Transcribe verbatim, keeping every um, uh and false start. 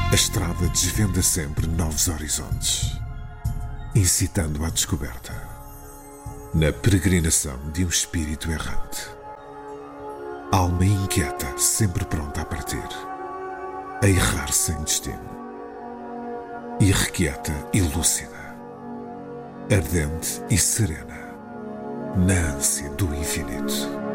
A estrada desvenda sempre novos horizontes, incitando à descoberta, na peregrinação de um espírito errante. Alma inquieta, sempre pronta a partir, a errar sem destino. Irrequieta e lúcida, ardente e serena, na ânsia do infinito.